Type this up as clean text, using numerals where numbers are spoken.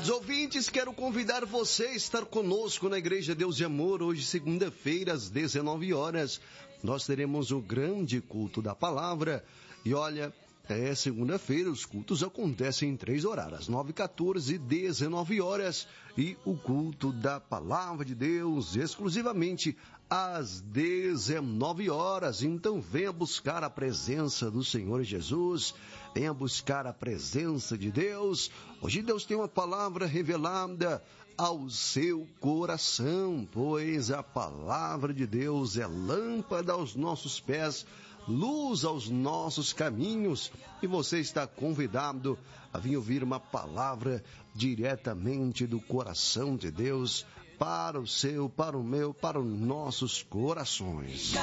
Queridos ouvintes, quero convidar você a estar conosco na Igreja Deus de Amor, hoje segunda-feira, às 19 horas. Nós teremos o grande culto da palavra. E olha, segunda-feira, os cultos acontecem em 3 horários, 9, 14 e 19 horas. E o culto da palavra de Deus, exclusivamente às 19 horas. Então venha buscar a presença do Senhor Jesus, venha buscar a presença de Deus. Hoje Deus tem uma palavra revelada ao seu coração, pois a palavra de Deus é lâmpada aos nossos pés, luz aos nossos caminhos, e você está convidado a vir ouvir uma palavra diretamente do coração de Deus para o seu, para o meu, para os nossos corações.